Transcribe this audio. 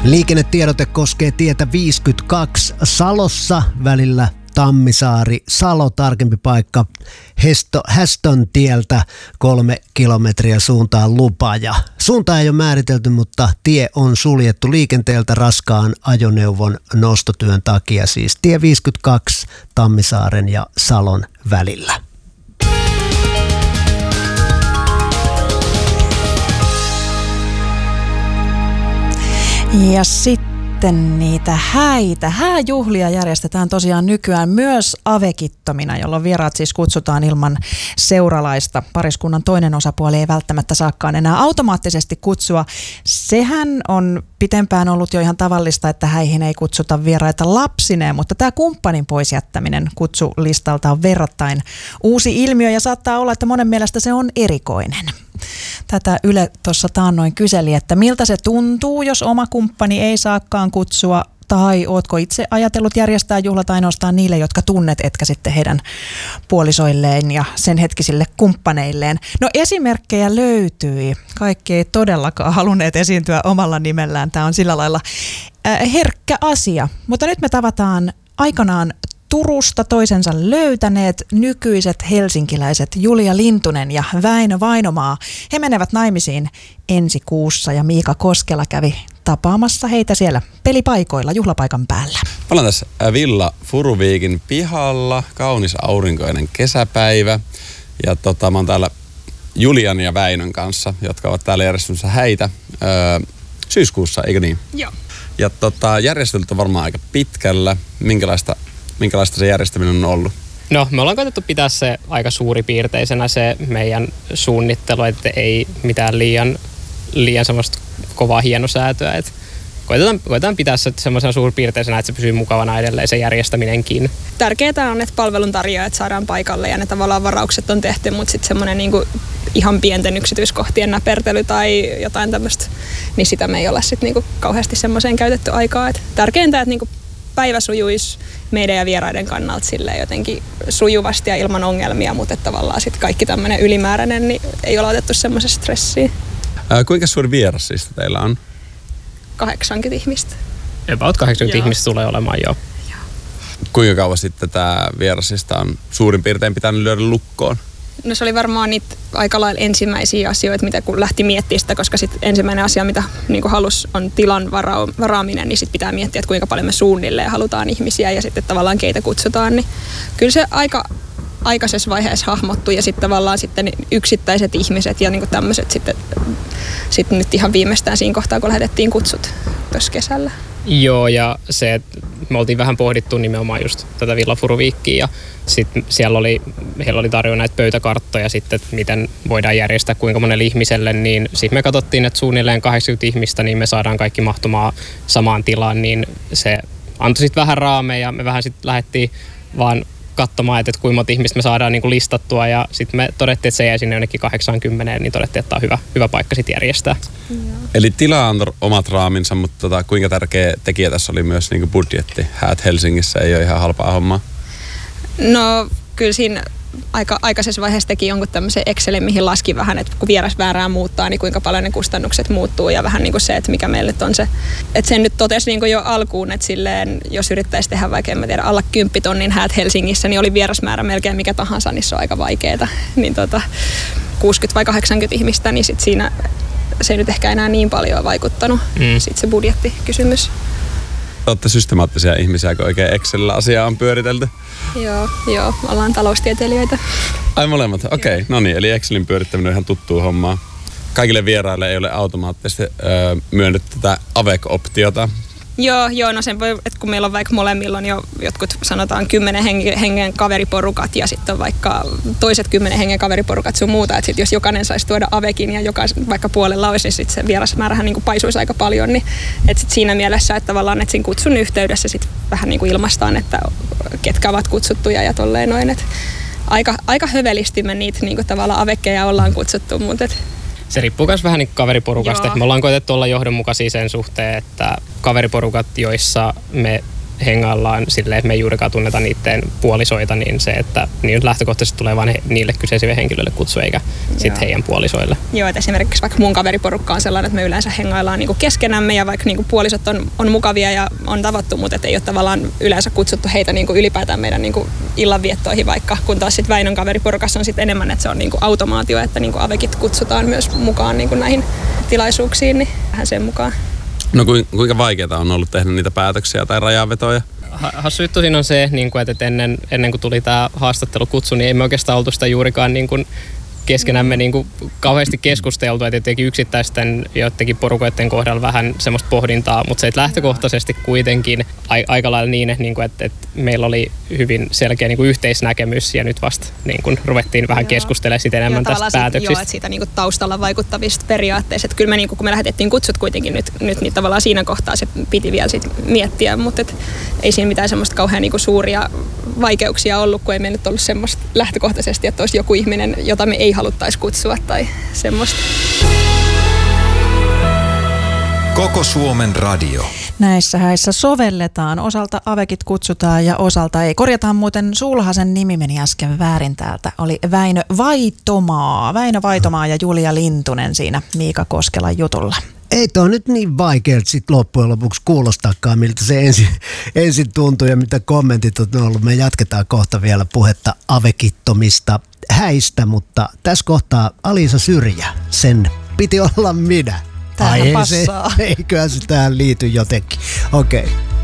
Liikennetiedote koskee tietä 52 Salossa välillä Tammisaari-Salo, tarkempi paikka Hästön tieltä 3 kilometriä suuntaan lupa. Ja suunta ei ole määritelty, mutta tie on suljettu liikenteeltä raskaan ajoneuvon nostotyön takia, siis tie 52 Tammisaaren ja Salon välillä. Ja sitten niitä hääjuhlia järjestetään tosiaan nykyään myös avekittomina, jolloin vieraat siis kutsutaan ilman seuralaista. Pariskunnan toinen osapuoli ei välttämättä saakaan enää automaattisesti kutsua. Sehän on pitempään ollut jo ihan tavallista, että häihin ei kutsuta vieraita lapsineen, mutta tämä kumppanin pois jättäminen kutsulistalta on verrattain uusi ilmiö ja saattaa olla, että monen mielestä se on erikoinen. Tätä Yle tuossa taannoin kyseli, että miltä se tuntuu, jos oma kumppani ei saakaan kutsua, tai ootko itse ajatellut järjestää juhlat ainoastaan niille, jotka tunnet, etkä sitten heidän puolisoilleen ja sen hetkisille kumppaneilleen. No esimerkkejä löytyi. Kaikki ei todellakaan halunneet esiintyä omalla nimellään. Tämä on sillä lailla herkkä asia, mutta nyt me tavataan aikanaan Turusta toisensa löytäneet nykyiset helsinkiläiset Julia Lintunen ja Väinö Vainomaa. He menevät naimisiin ensi kuussa ja Miika Koskela kävi tapaamassa heitä siellä pelipaikoilla juhlapaikan päällä. Ollaan tässä Villa Furuviikin pihalla, kaunis aurinkoinen kesäpäivä ja mä oon täällä Julian ja Väinön kanssa, jotka ovat täällä järjestämässä häitä syyskuussa, eikö niin? Joo. Ja järjestelyt on varmaan aika pitkällä. Minkälaista se järjestäminen on ollut? No, me ollaan koetettu pitää se aika suuripiirteisenä se meidän suunnittelu, että ei mitään liian semmoista kovaa hienosäätöä. Että koetetaan pitää se semmoisena suurpiirteisenä, että se pysyy mukavana edelleen se järjestäminenkin. Tärkeää on, että palveluntarjoajat saadaan paikalle ja ne tavallaan varaukset on tehty, mutta sitten semmoinen niinku ihan pienten yksityiskohtien näpertely tai jotain tämmöistä, niin sitä me ei olla sitten niinku kauheasti semmoiseen käytetty aikaa. Et tärkeintä, että niinku päivä sujuisi meidän ja vieraiden kannalta silleen jotenkin sujuvasti ja ilman ongelmia, mutta tavallaan sitten kaikki tämmöinen ylimääräinen, niin ei ole otettu semmoisen stressiin. Kuinka suuri vieras siis teillä on? 80 ihmistä. About 80 ihmistä tulee olemaan jo. Kuinka kauan sitten tämä vierasista on suurin piirtein pitänyt lyödä lukkoon? No se oli varmaan niitä aika lailla ensimmäisiä asioita, mitä kun lähti miettimään sitä, koska sit ensimmäinen asia, mitä niin halusi, on tilan varaaminen, niin sitten pitää miettiä, että kuinka paljon me suunnilleen halutaan ihmisiä ja sitten tavallaan keitä kutsutaan. Niin kyllä se aikaisessa vaiheessa hahmottui ja sitten tavallaan sitten yksittäiset ihmiset ja niin tämmöiset sitten nyt ihan viimeistään siinä kohtaa, kun lähdettiin kutsut tuossa kesällä. Joo, ja se, että me oltiin vähän pohdittu nimenomaan just tätä Villa Furuviikkiä ja sitten heillä oli tarjolla näitä pöytäkarttoja sitten, että miten voidaan järjestää kuinka monelle ihmiselle, niin sitten me katsottiin, että suunnilleen 80 ihmistä, niin me saadaan kaikki mahtumaan samaan tilaan, niin se antoi sitten vähän raameja ja me vähän sitten lähdettiin vaan katsomaan, että kuinka monta ihmistä me saadaan niin kuin listattua ja sitten me todettiin, että se jäi sinne jonnekin 80, niin todettiin, että tämä on hyvä paikka sitten järjestää. Joo. Eli tila on omat raaminsa, mutta kuinka tärkeä tekijä tässä oli myös niin kuin budjetti? Häät Helsingissä ei ole ihan halpaa hommaa. No kyllä siinä aikaisessa vaiheessa teki jonkun tämmöisen Excelin, mihin laski vähän, että kun vierasmäärää muuttaa, niin kuinka paljon ne kustannukset muuttuu ja vähän niin kuin se, että mikä meille on se. Että sen nyt totesi niin kuin jo alkuun, että silleen, jos yrittäisi tehdä vaikka, en mä tiedä, alla 10 tonnin häät Helsingissä, niin oli vierasmäärä melkein mikä tahansa, niin se on aika vaikeeta. Niin 60 vai 80 ihmistä, niin sit siinä se ei nyt ehkä enää niin paljon vaikuttanut, sitten se budjettikysymys. Olette systemaattisia ihmisiä, kun oikein Excelillä asiaa on pyöritelty. Joo, ollaan taloustieteilijöitä. Ai molemmat, okei. No niin, eli Excelin pyörittäminen on ihan tuttua hommaa. Kaikille vieraille ei ole automaattisesti myönnetty tätä AVEC-optiota. Joo, no sen voi, että kun meillä on vaikka molemmilla on jo jotkut sanotaan 10 hengen kaveriporukat ja sitten on vaikka toiset 10 hengen kaveriporukat sun muuta, että sit jos jokainen saisi tuoda avekin ja vaikka puolella olisi, niin sitten se vierasmäärähän niin kuin paisuisi aika paljon, niin että sit siinä mielessä, että tavallaan että siinä kutsun yhteydessä sit vähän niin kuin ilmaistaan, että ketkä ovat kutsuttuja ja tolleen noin, että aika hövelisti me niitä niin kuin tavallaan avekkeja ollaan kutsuttu, mutta se riippuu myös vähän niin kaveriporukasta. Me ollaan koetettu olla johdonmukaisia sen suhteen, että kaveriporukat, joissa me hengaillaan silleen, että me ei juurikaan tunneta niiden puolisoita, niin se, että niin lähtökohtaisesti tulee vain niille kyseisille henkilöille kutsu, eikä sitten heidän puolisoille. Joo, että esimerkiksi vaikka mun kaveriporukka on sellainen, että me yleensä hengaillaan niinku keskenämme ja vaikka niinku puolisot on mukavia ja on tavattu, mutta ei ole tavallaan yleensä kutsuttu heitä niinku ylipäätään meidän niinku illanviettoihin, vaikka kun taas sitten Väinön kaveriporukassa on sitten enemmän, että se on niinku automaatio, että niinku avekit kutsutaan myös mukaan niinku näihin tilaisuuksiin, niin vähän sen mukaan. No kuinka vaikeaa on ollut tehdä niitä päätöksiä tai rajanvetoja? Hassu juttu siinä on se, että ennen kuin tuli tämä haastattelukutsu, niin ei me oikeastaan oltu sitä juurikaan keskenämme kauheasti keskusteltu, että jotenkin yksittäisten joidenkin porukoiden kohdalla vähän semmoista pohdintaa, mutta se, että lähtökohtaisesti kuitenkin aika lailla niin, että meillä oli hyvin selkeä yhteisnäkemys ja nyt vasta ruvettiin vähän keskustelemaan sitä enemmän tästä päätöksistä. Joo, että siitä taustalla vaikuttavista periaatteista. Että kyllä me, kun me lähetettiin kutsut kuitenkin nyt niin tavallaan siinä kohtaa se piti vielä sit miettiä, mutta ei siinä mitään semmoista kauhean suuria vaikeuksia ollut, kun ei meillä nyt ollut semmoista lähtökohtaisesti, että olisi joku ihminen, jota me ei haluttaisi kutsua tai semmoista. Koko Suomen radio. Näissä häissä sovelletaan. Osalta avekit kutsutaan ja osalta ei. Korjataan muuten, Sulhasen nimi meni äsken väärin täältä. Oli Väinö Vaitomaa ja Julia Lintunen siinä Miika Koskelan jutulla. Ei toi nyt niin vaikealta sit loppujen lopuksi kuulostakaan, miltä se ensin tuntui ja mitä kommentit on ollut. Me jatketaan kohta vielä puhetta avekittomista häistä, mutta tässä kohtaa Alisa Syrjä, sen piti olla minä. Tämähän passaa. Eiköhän se tähän liity jotenkin. Okei.